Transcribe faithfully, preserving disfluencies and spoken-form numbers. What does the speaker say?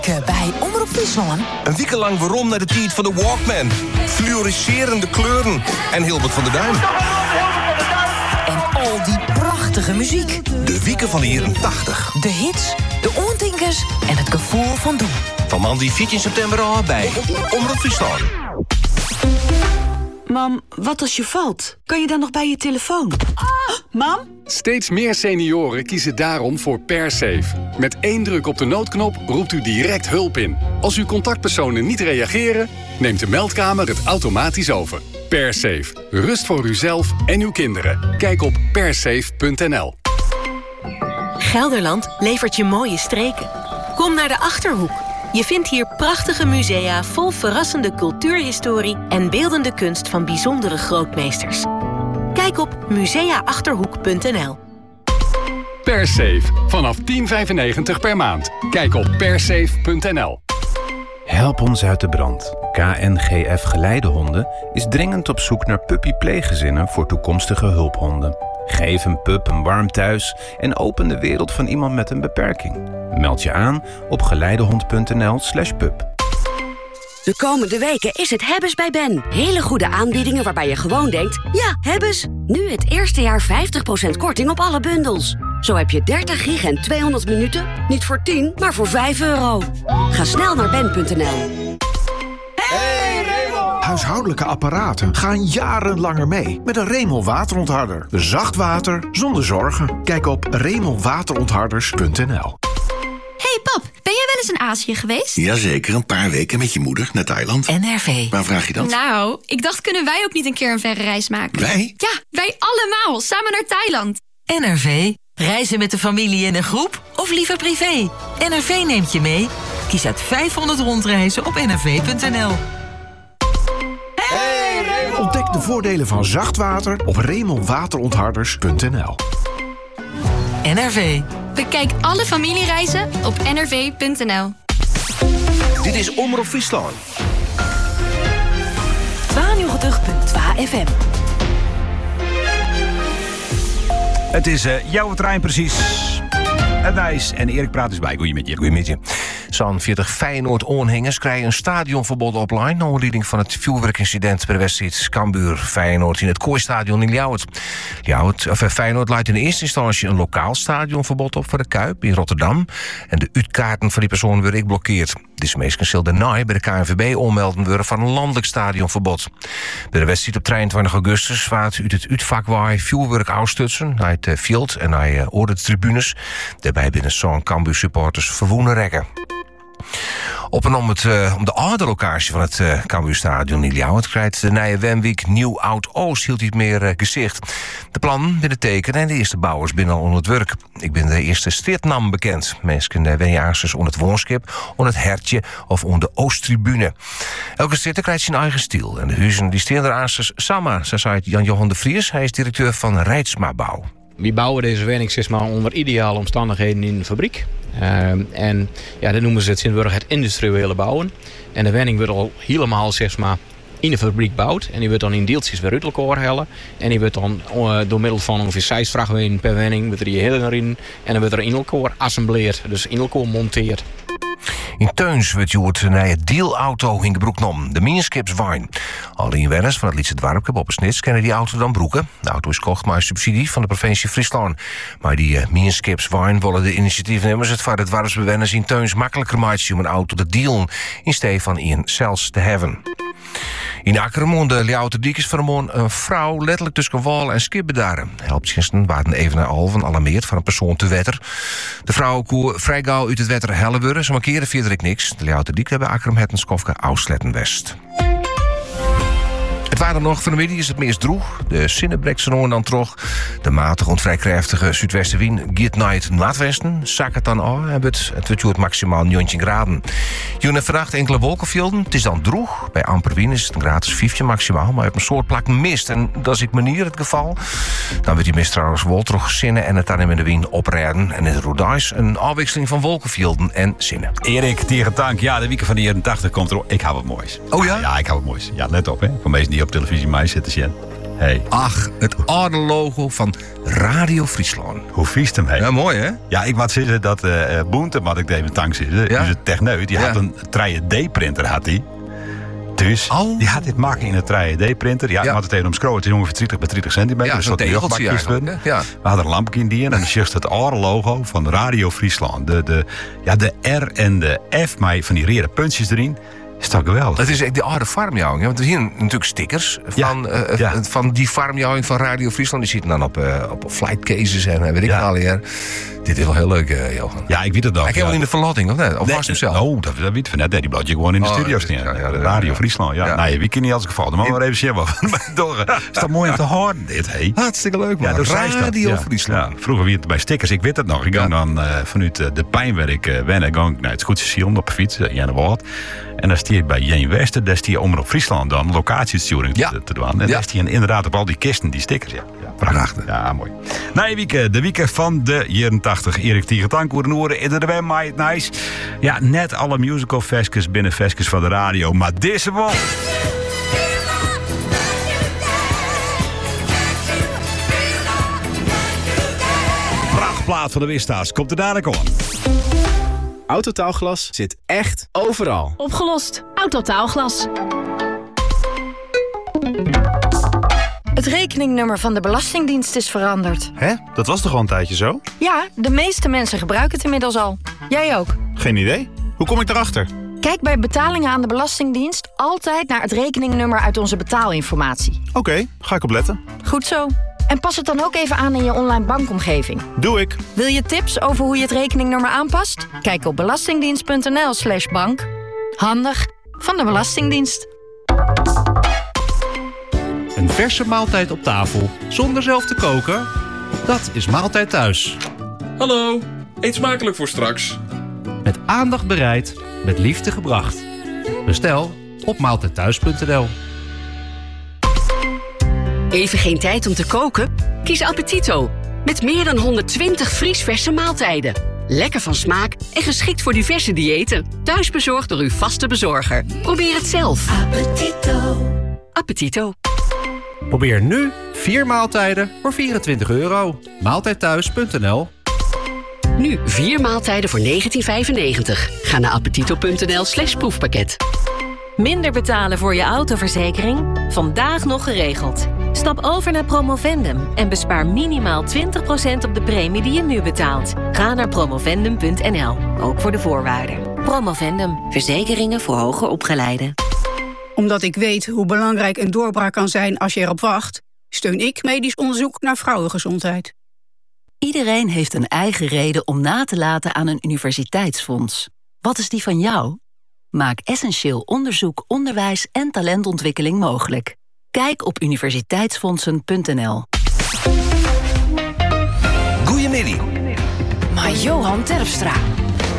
Bij Omroep Friesland. Een week lang waarom naar de tijd van de Walkman. Fluoriserende kleuren. En Hilbert van der Duin. En al die prachtige muziek. De wieken van de jaren tachtig. De hits, de oortinkers en het gevoel van doen. Van man die veertien september al bij Omroep Friesland. Mam, wat als je valt? Kan je dan nog bij je telefoon? Ah, mam? Steeds meer senioren kiezen daarom voor PerSafe. Met één druk op de noodknop roept u direct hulp in. Als uw contactpersonen niet reageren, neemt de meldkamer het automatisch over. PerSafe. Rust voor uzelf en uw kinderen. Kijk op persafe punt n l. Gelderland levert je mooie streken. Kom naar de Achterhoek. Je vindt hier prachtige musea vol verrassende cultuurhistorie en beeldende kunst van bijzondere grootmeesters. Kijk op musea achterhoek punt n l. PerSafe. Vanaf tien vijfennegentig per maand. Kijk op persafe punt n l. Help ons uit de brand. K N G F Geleidehonden is dringend op zoek naar puppypleeggezinnen voor toekomstige hulphonden. Geef een pup een warm thuis en open de wereld van iemand met een beperking. Meld je aan op geleidehond punt n l slash pup. De komende weken is het Hebbes bij Ben. Hele goede aanbiedingen waarbij je gewoon denkt, ja, Hebbes. Nu het eerste jaar vijftig procent korting op alle bundels. Zo heb je dertig gig en tweehonderd minuten, niet voor tien, maar voor vijf euro. Ga snel naar ben punt n l. Hey, Remel! Huishoudelijke apparaten gaan jarenlanger mee met een Remel waterontharder. Zacht water zonder zorgen. Kijk op remel waterontharders punt n l. Hey pap, ben jij wel eens in Azië geweest? Jazeker, een paar weken met je moeder naar Thailand. N R V. Waar vraag je dat? Nou, ik dacht, kunnen wij ook niet een keer een verre reis maken? Wij? Ja, wij allemaal, samen naar Thailand. N R V. Reizen met de familie in een groep of liever privé? N R V neemt je mee. Kies uit vijfhonderd rondreizen op n r v punt n l. Hey, Remel! Ontdek de voordelen van zacht water op remel waterontharders punt n l. N R V. Bekijk alle familiereizen op n r v punt n l. Dit is Omroep Friesland. tweeënnegentig punt twee F M. Het is uh, jouw trein precies. Het Nijs en Erik praat dus bij. Goeie met je. Goeie met je. Zo'n veertig Feyenoord-aanhangers krijgen een stadionverbod online... naar aanleiding van het vuurwerkincident bij de wedstrijd Cambuur-Feyenoord in het Kooistadion in Ljouwert. Ljouwert, of Feyenoord leidt in eerste instantie een lokaal stadionverbod op voor de Kuip in Rotterdam. En de uitkaarten van die persoon werden ik blokkeerd. Deze meesten zal daarna bij de K N V B ommelden worden van een landelijk stadionverbod. Bij de wedstrijd op drieëntwintig augustus waard uit het uitvakwaai vuurwerk uitstutsen naar het veld en naar uh, de tribunes. Daarbij binnen zo'n Cambuur supporters verwoenen rekken. Op en om, het, uh, om de oude locatie van het uh, Cambuurstadion in Ljouwert krijgt de nieuwe Wemwijk Nieuw-Oud-Oost hield iets meer uh, gezicht. De plannen binnen tekenen en de eerste bouwers binnen al onder het werk. Ik ben de eerste streetnaam bekend. Mensen uh, wenjaars onder het woonskip, onder het hertje of onder de Oosttribune. Elke street krijgt zijn eigen stil. En de huizen die staan er aanstes samen, zo zei Jan-Johan de Vries. Hij is directeur van Rijtsma Bouw. We bouwen deze woning zeg maar, onder ideale omstandigheden in de fabriek. Uh, en ja, dat noemen ze het Sint-Wurg het industriële bouwen. En de woning wordt al helemaal zeg maar, in de fabriek gebouwd. En die wordt dan in deeltjes weer uit elkaar hellen. En die wordt dan uh, door middel van ongeveer zes vrachtwagen per woning wordt er die hele erin. En dan wordt er in elkaar assembleerd, dus in elkaar monteerd. In Teuns wordt Joert naar het deelauto in de broek genomen, de Minskips Wine. Alle inwoners van het Lietse Dwarp op een snits kennen die auto dan broeken. De auto is gekocht maar subsidie van de provincie Friesland. Maar die uh, Minskips Wine willen de initiatiefnemers het voor de dwarpsbewoners in Teuns makkelijker maken om een auto te dealen in steeds van in zelfs te hebben. In Akkermond, de Ljouwerdiek is vanmorgen een vrouw letterlijk tussen wal en skip bedaren. Helptjenesten waren even naar Alphen alarmeerd van een persoon te wetter. De vrouw koer vrij gauw uit het wetter Helleburg. Ze markeerde verder ik niks. De Ljouwerdiek hebben Akkerum het een skofke Ausletten West. Het waren nog van de middag is het meest droeg. De zinnenbreksen dan trog. De matige en vrij krachtige zuidwestenwind gaat naar het noordwesten. Zak het dan aan en het, het wordt maximaal negentien graden. June vannacht enkele wolkenvelden. Het is dan droeg. Bij amper wind is het een graad vijftien maximaal. Maar op een soort plak mist. En dat is ik manier het geval. Dan wordt die mist trouwens wel terug zinnen en het dan in de wind oprijden. En in het Rodijs een afwisseling van wolkenvelden en zinnen. Erik, tegen tank. Ja, de weekend van de jaren tachtig komt er. Ik hou wat moois. Oh ja? Ja, ik hou wat moois. Ja, let op hè. Voor mensen die op televisie mij zitten zien. Hey. Ach, het oude logo van Radio Friesland. Hoe vies hem, hé? Ja, mooi, hè? Ja, ik wou zeggen dat uh, Boente, wat ik even tank zit, ja? Dus het techneut, die ja. had een drie D-printer, had hij. Dus oh. die had dit maken in een drie D-printer. Ja, ja. had het even omschroven. Het is ongeveer twintig bij twintig centimeter. Ja, dus zo'n tegeltje eigenlijk. Ja. We hadden een lampje in die en dan zie je het oude logo van Radio Friesland. De, de, ja, de R en de F, maar van die rare puntjes erin. Is toch geweldig? Dat is echt de oude farmjouwing. Want er zijn natuurlijk stickers van, ja, uh, ja. van die farmjouwing van Radio Friesland. Die zitten dan op, uh, op flightcases en weet ik ja. al hier. Dit is wel heel leuk, uh, Johan. Ja, ik weet het ook. Hij kan wel in de verlotting, of net? Of nee, was hem zelf? Oh, dat, dat weet ik net. Die blad je gewoon in de oh, studio staan. Ja, ja, Radio ja. Friesland, ja. ja. Nee, wie kan niet als geval. Dan moeten we maar even zien wat we doen. Is dat mooi om te horen, dit, hé? Hartstikke leuk, man. Ja, Radio ja. Friesland. Ja, vroeger wie het bij stickers, ik weet het nog. Ik ging ja. dan uh, vanuit uh, de pijnwerk uh, wennen. Ging naar het Goedse Sion op de fiets, uh, in de Woord. En dan stier je bij Jeen Wester, daar stier je om op Friesland dan locatiesturing ja. te, te doen. En ja. daar stier je inderdaad op al die kisten, die stickers, ja. Prachtig. Ja, mooi. Nee, wieke, de wieke van de jaren tachtig. Erik Tiegertank, Oerenoeren, in de web, my nice. Ja, net alle musical festjes binnen festjes van de radio. Maar deze wel. Prachtplaat van de Wista's. Komt er dadelijk op. Autotaalglas zit echt overal. Opgelost. Autotaalglas. Het rekeningnummer van de Belastingdienst is veranderd. Hè? Dat was toch al een tijdje zo? Ja, de meeste mensen gebruiken het inmiddels al. Jij ook? Geen idee. Hoe kom ik erachter? Kijk bij betalingen aan de Belastingdienst altijd naar het rekeningnummer uit onze betaalinformatie. Oké, okay, ga ik opletten. Goed zo. En pas het dan ook even aan in je online bankomgeving. Doe ik. Wil je tips over hoe je het rekeningnummer aanpast? Kijk op belastingdienst.nl slash bank. Handig van de Belastingdienst. Een verse maaltijd op tafel, zonder zelf te koken? Dat is Maaltijd Thuis. Hallo, eet smakelijk voor straks. Met aandacht bereid, met liefde gebracht. Bestel op maaltijdthuis punt n l. Even geen tijd om te koken? Kies Appetito. Met meer dan honderdtwintig vriesverse maaltijden. Lekker van smaak en geschikt voor diverse diëten. Thuisbezorgd door uw vaste bezorger. Probeer het zelf. Appetito. Appetito. Probeer nu vier maaltijden voor vierentwintig euro. maaltijdthuis punt n l. Nu vier maaltijden voor negentien vijfennegentig. Ga naar appetito punt n l slash proefpakket. Minder betalen voor je autoverzekering? Vandaag nog geregeld. Stap over naar Promovendum en bespaar minimaal twintig procent op de premie die je nu betaalt. Ga naar promovendum punt n l, ook voor de voorwaarden. Promovendum, verzekeringen voor hoger opgeleiden. Omdat ik weet hoe belangrijk een doorbraak kan zijn als je erop wacht, steun ik medisch onderzoek naar vrouwengezondheid. Iedereen heeft een eigen reden om na te laten aan een universiteitsfonds. Wat is die van jou? Maak essentieel onderzoek, onderwijs en talentontwikkeling mogelijk. Kijk op universiteitsfondsen punt n l. Goedemiddag. Maar Johan Terpstra,